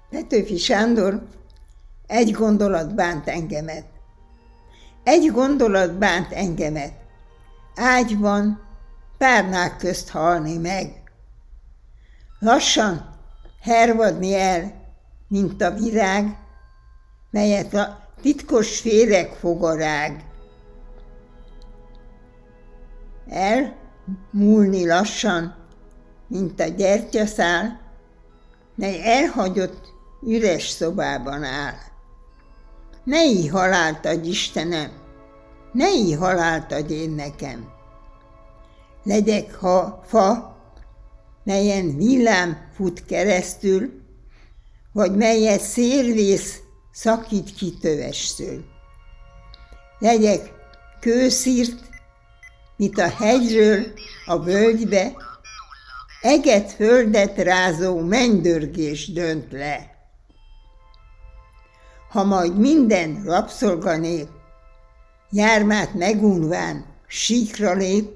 Petőfi Sándor, egy gondolat bánt engemet. Egy gondolat bánt engemet. Ágyban, párnák közt halni meg. Lassan hervadni el, mint a virág, melyet a titkos féreg fog a rág. Elmúlni lassan, mint a gyertyaszál, mely elhagyott üres szobában áll. Ne így halált adj, Istenem, ne így halált adj én nekem. Legyek fa, melyen villám fut keresztül, vagy melyet szélvész szakít ki tövestől. Legyek kőszírt, mint a hegyről a völgybe, eget földet rázó mennydörgés dönt le. Ha majd minden rabszolganép jármát megunván síkra lép,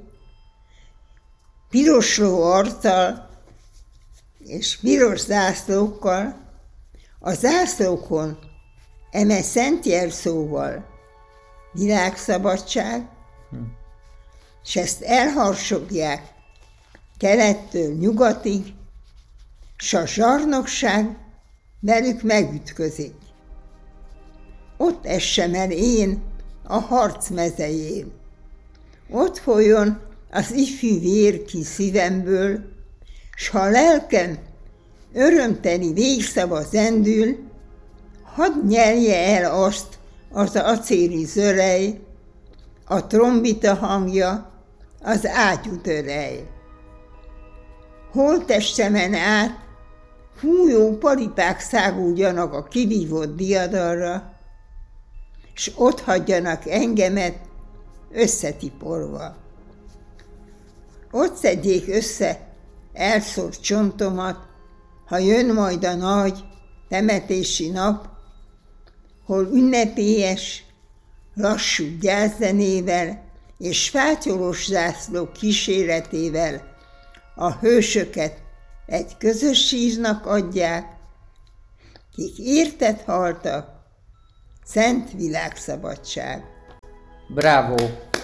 pirosló arccal és piros zászlókkal, a zászlókon eme szent jelszóval világszabadság, s ezt elharsogják kelettől nyugatig, s a zsarnokság velük megütközik. Ott essem el én a harc mezején. Ott folyjon az ifjú vér ki szívemből, s ha lelkem örömteli végszava zendül, hadd nyelje el azt az acéli zörej, a trombita hangja, az ágyútörej. Holttestemen át fújó paripák száguljanak a kivívott diadalra, s ott hagyjanak engemet összetiporva. Ott szedjék össze elszórt csontomat, ha jön majd a nagy temetési nap, hol ünnepélyes, lassú gyászzenével és fátyolos zászlók kíséretével a hősöket egy közös sírnak adják, kik érted haltak, szent világszabadság. Bravo!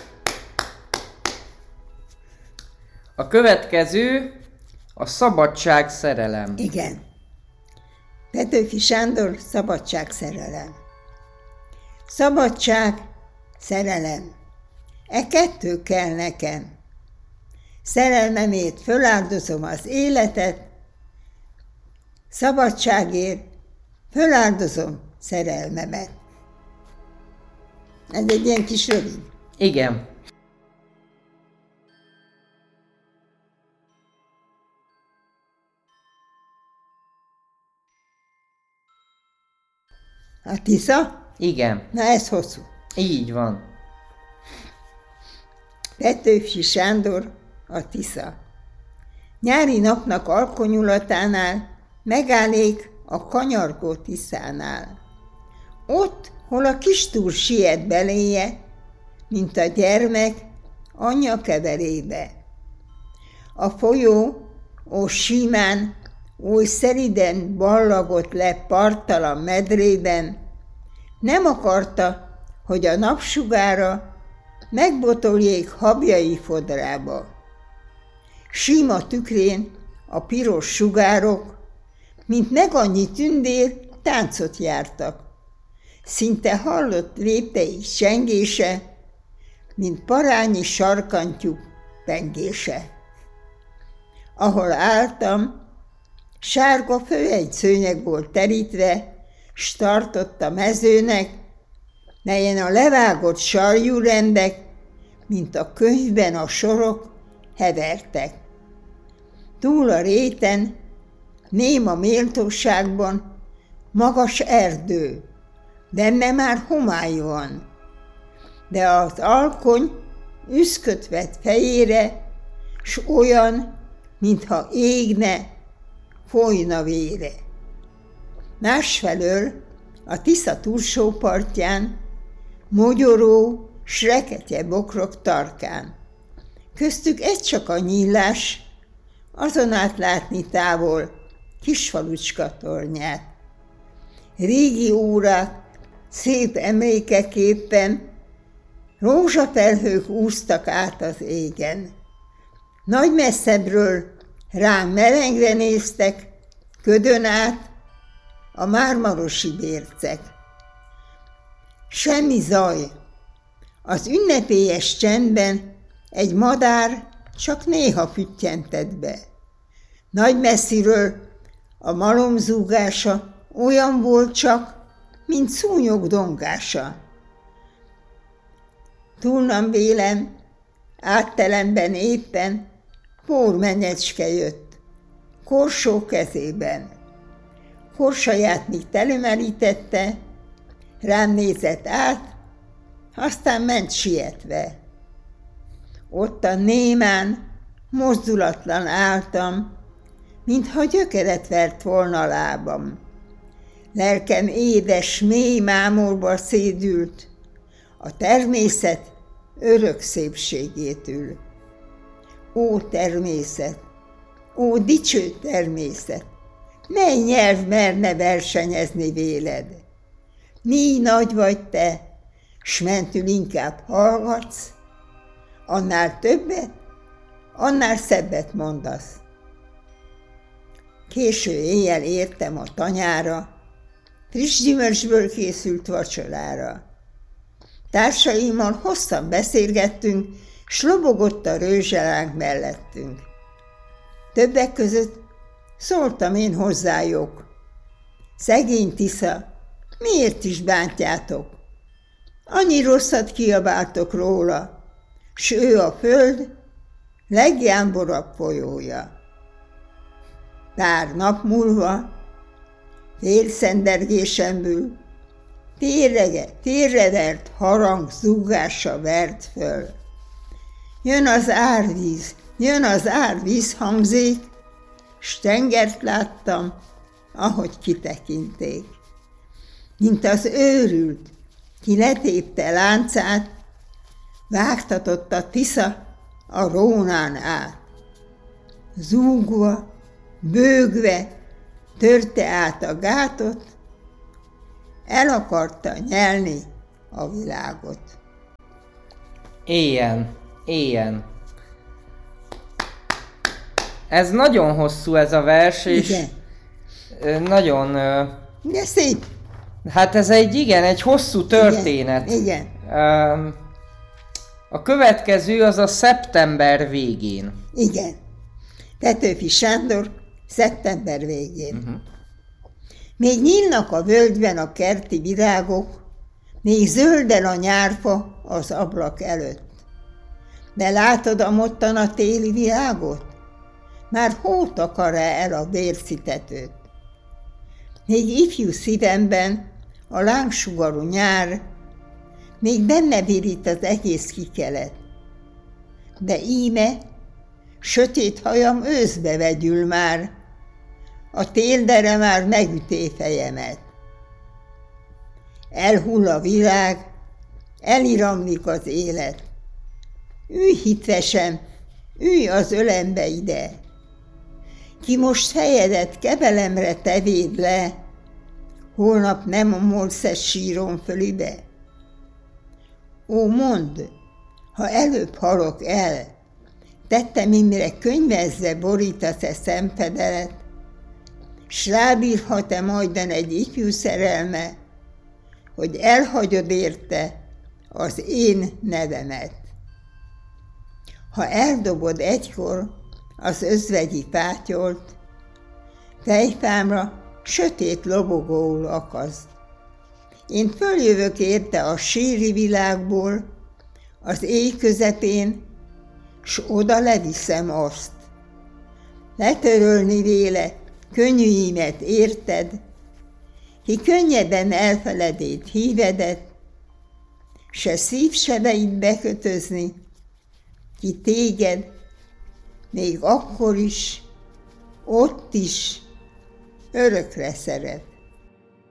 A következő a szabadság szerelem. Igen. Petőfi Sándor, szabadság szerelem. Szabadság, szerelem. E kettő kell nekem. Szerelmemért föláldozom az életet, szabadságért föláldozom szerelmemet. Ez egy ilyen kis rövid. Igen. A Tisza? Igen. Na ez hosszú. Így van. Petőfi Sándor, a Tisza. Nyári napnak alkonyulatánál megállék a kanyargó Tiszánál. Ott, hol a kistúr siet beléje, mint a gyermek anyja keverébe. A folyó, ó símán, oly szeliden ballagott le parttalan medrében, nem akarta, hogy a napsugára megbotoljék habjai fodrába. Sima tükrén a piros sugárok, mint meg annyi tündér, táncot jártak. Szinte hallott léptei csengése, mint parányi sarkantyúk pengése. Ahol álltam, sárga főegyszőnyeg volt terítve, s tartott a mezőnek, melyen a levágott sarjúrendek, mint a könyvben a sorok, hevertek. Túl a réten, néma méltóságban, magas erdő, benne már homály van, de az alkony üszköt vett fejére, s olyan, mintha égne, folyna vére. Másfelől a Tisza túlsó partján mogyoró, s reketye bokrok tarkán. Köztük egy csak a nyílás, azon át látni távol Kisfalucska tornyát. régi órák szép emlékeképpen rózsafelhők úsztak át az égen. Nagy messzebbről rám merengre néztek, ködön át a mármarosi bércek. Semmi zaj. Az ünnepélyes csendben egy madár csak néha füttyentett be. Nagy messziről a malom zúgása olyan volt csak, mint szúnyog dongása. Túl nem vélem, áttelemben éppen pórmenyecske jött, korsó kezében. Korsaját még telemerítette, rám nézett át, aztán ment sietve. Ottan némán, mozdulatlan álltam, mintha gyökeret vert volna a lábam. Lelkem édes, mély mámorba szédült, a természet örök szépségétől. Ó természet, ó dicső természet, mely nyelv merne versenyezni véled? Mi nagy vagy te, s mentül inkább hallgatsz, annál többet, annál szebbet mondasz. Késő éjjel értem a tanyára, friss gyümölcsből készült vacsorára. Társaimmal hosszan beszélgettünk, s lobogott a rőzselánk mellettünk. Többek között szóltam én hozzájuk. Szegény Tisza, miért is bántjátok? Annyi rosszat kiabáltok róla, s ő a föld legjámborabb folyója. Pár nap múlva félszendergésemből térrevert harang zúgása vert föl. Jön az árvíz hangzik, s tengert láttam, ahogy kitekinték. Mint az őrült, ki letépte láncát, vágtatott a Tisza a Rónán át. Zúgva, bőgve törte át a gátot, el akarta nyelni a világot. Éljen. Ez nagyon hosszú ez a vers, és igen. Nagyon... De szép. Hát ez egy hosszú történet. Igen. A következő az a szeptember végén. Igen. Petőfi Sándor szeptember végén. Még nyílnak a völgyben a kerti virágok, még zölden a nyárfa az ablak előtt. De látod a mottan a téli virágot? Már hó takarja el a bércitetőt. Még ifjú szívemben a lángsugarú nyár, még benne virít az egész kikelet. De íme sötét hajam őszbe vegyül már, a téldere már megüté fejemet. Elhull a világ, eliramlik az élet. Ülj hitvesen, ülj az ölembe ide. Ki most fejedet kebelemre tevéd le, holnap nem omolsz sírom fölibe. Ó, mondd, ha előbb halok el, tettem imre könyvezze borítasz-e szemfedelet, s rábírhat-e majdan egy ifjú szerelme, hogy elhagyod érte az én nevemet. Ha eldobod egykor az özvegyi fátyolt, fejfámra sötét lobogóul akaszt. Én följövök érte a síri világból, az éj közepén, s oda leviszem azt. Letörölni véle könnyűimet érted, ki könnyebben elfeledét hívedet, se szívsebeit bekötözni, ki téged még akkor is, ott is örökre szeret.